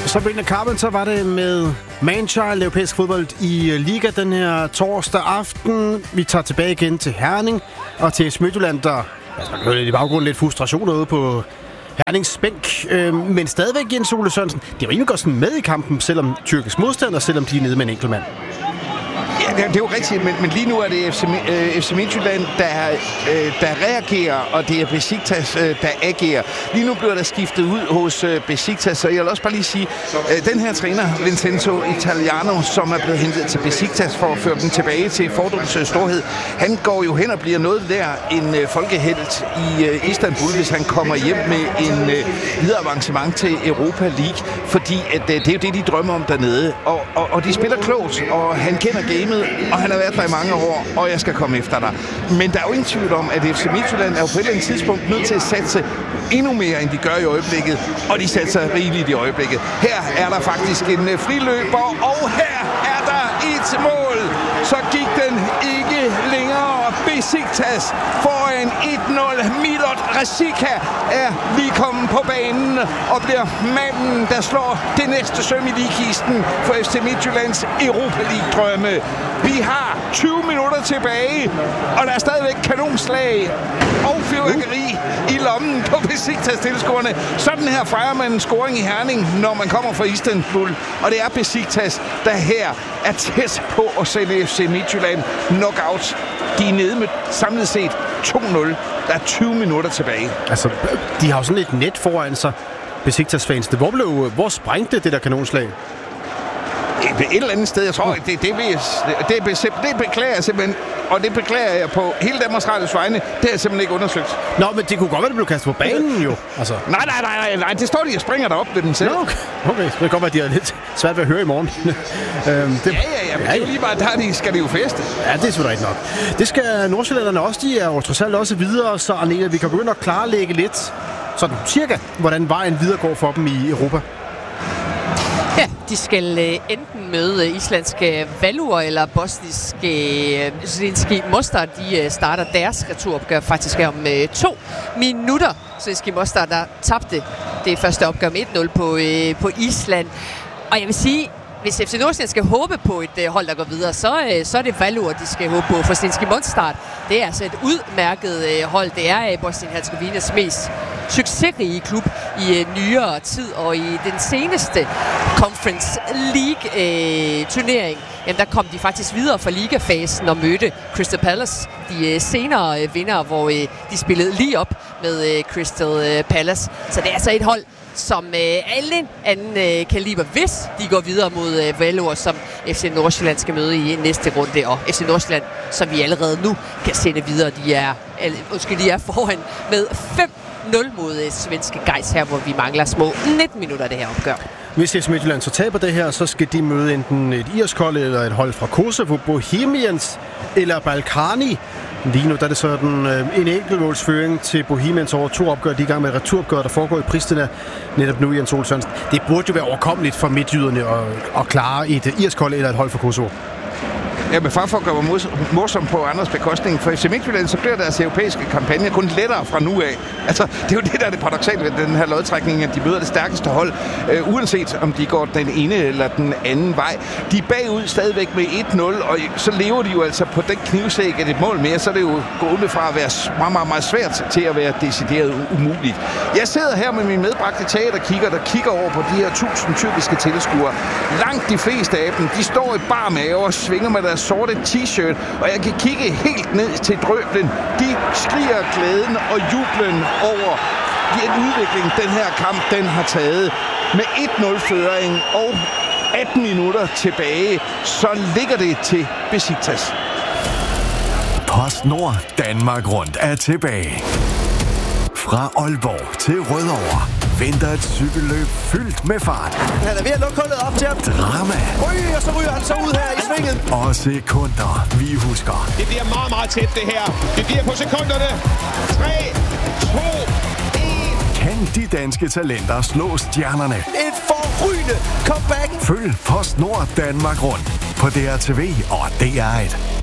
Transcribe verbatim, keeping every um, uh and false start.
Sabrina Carpenter var det med Manchild, europæisk fodbold i Liga den her torsdag aften. Vi tager tilbage igen til Herning og til Midtjylland, der altså, man kan høre lidt i baggrunden lidt frustration ude på Hernings bænk. Øh, men stadigvæk Jens Ole Sørensen, det er rimelig godt sådan med i kampen, selvom tyrkisk modstander, selvom de er nede med en enkelt mand. Ja, det er jo rigtigt, men, men lige nu er det F C, øh, F C Midtjylland, der, øh, der reagerer, og det er Besiktas, øh, der agerer. Lige nu bliver der skiftet ud hos øh, Besiktas, så jeg vil også bare lige sige, øh, den her træner, Vincenzo Italiano, som er blevet hentet til Besiktas for at føre dem tilbage til Fordums øh, storhed, han går jo hen og bliver noget der en øh, folkehelt i øh, Istanbul, hvis han kommer hjem med en øh, videre avancement til Europa League, fordi at, øh, det er jo det, de drømmer om dernede, og, og, og de spiller klogt, og han kender gamet, og han har været der i mange år, og jeg skal komme efter dig. Men der er jo ingen tvivl om, at F C Midtjylland er jo på et eller andet tidspunkt nødt til at satse endnu mere, end de gør i øjeblikket, og de satser rigeligt i øjeblikket. Her er der faktisk en friløber, og her er der et mål. Så gik den ikke længere. Besiktas foran et nul. Milot Rasika er lige kommet på banen og bliver manden, der slår det næste søm i ligkisten for F C Midtjyllands Europa League-drømme. Vi har tyve minutter tilbage, og der er stadigvæk kanonslag og fyrværkeri i lommen på Besiktas-tilskuerne. Sådan her fejrer man en scoring i Herning, når man kommer fra Istanbul. Og det er Besiktas, der her er tæt på at sende F C Midtjylland knockout. De er nede med samlet set to nul. Der er tyve minutter tilbage. Altså, de har jo sådan et net foran sig, Besiktas-fans. Hvor blev, hvor sprængte det der kanonslag? Et eller andet sted, jeg tror, det, det, det, det, det, det beklager jeg simpelthen, og det beklager jeg på hele Danmarks Radios vegne. Det har jeg simpelthen ikke undersøgt. Nå, men det kunne godt være, det blev kastet på banen jo. Altså. Nej, nej, nej, nej, nej, det står de og springer derop ved den selv. Nå, okay. okay. Det kan godt være, at de har lidt svært ved at høre i morgen. øhm, det, ja, ja, ja, men ja, det er jo lige bare, der de, skal de jo feste. Ja, det er selvfølgelig ikke nok. Det skal nordsjællanderne også, de er jo trods alt også videre, så Arne, vi kan begynde at klarlægge lidt, sådan cirka, hvordan vejen videre går for dem i Europa. Ja, de skal øh, enten møde øh, islandske Valur eller bosniske øh, Zrinjski Mostar. De øh, starter deres returopgør faktisk her om øh, to minutter. Zrinjski Mostar, der tabte det første opgør med et nul på, øh, på Island. Og jeg vil sige, hvis F C Nordsjælland skal håbe på et øh, hold, der går videre, så, øh, så er det Valur, de skal håbe på. For Zrinjski Mostar, det er altså et udmærket øh, hold. Det er øh, Bosnien-Herzegovinas mest succesrige klub i øh, nyere tid, og i den seneste Conference League-turnering, øh, jamen der kom de faktisk videre fra ligafasen og mødte Crystal Palace, de øh, senere øh, vinder, hvor øh, de spillede lige op med øh, Crystal øh, Palace. Så det er altså et hold, som øh, alle anden øh, kaliber, hvis de går videre mod øh, Valur, som F C Nordsjælland skal møde i næste runde, og F C Nordsjælland, som vi allerede nu kan sende videre, de er, øh, undskyld, de er foran med fem nul mod øh, svenske Gais her, hvor vi mangler små nitten minutter af det her opgør. Hvis F C Midtjylland så taber det her, så skal de møde enten et irsk hold eller et hold fra Kosovo, Bohemians eller Balkani. Lige nu der er det sådan øh, en enkeltmålsføring til Bohemians over to opgør. De er i gang med et returopgør, der foregår i Pristina netop nu, Jens Ole Sørensen. Det burde jo være overkommeligt for midtjyderne at, at klare et irsk hold eller et hold fra Kosovo. Ja, men for at gøre mig morsom på andres bekostning, for F C Midtjylland, så bliver deres europæiske kampagne kun lettere fra nu af. Altså, det er jo det, der er det paradoksale ved den her lodtrækning, at de møder det stærkeste hold, øh, uanset om de går den ene eller den anden vej. De er bagud stadigvæk med et nul, og så lever de jo altså på den knivsæk, at et mål mere, så er det jo gået fra at være meget, meget, meget svært til at være decideret umuligt. Jeg sidder her med min medbragte teaterkigger, der kigger over på de her tusind tyrkiske tilskuere. Langt de fleste af dem, de står i bar mave og svinger med deres sorte t-shirt, og jeg kan kigge helt ned til drøblen. De skriger glæden og jublen over den udvikling, den her kamp, den har taget. Med et nul-føring og atten minutter tilbage, så ligger det til Besiktas. PostNord Danmark Rundt er tilbage. Fra Aalborg til Rødovre venter et cykelløb fyldt med fart. Han er ved at lukke hullet op til ham. Drama. Ui, og så ryger han så ud her i svinget. Og sekunder, vi husker. Det bliver meget, meget tæt, det her. Det bliver på sekunderne. tre, to, et. Kan de danske talenter slå stjernerne? Et forrygende comeback. Følg PostNord Danmark Rundt på D R T V og D R et.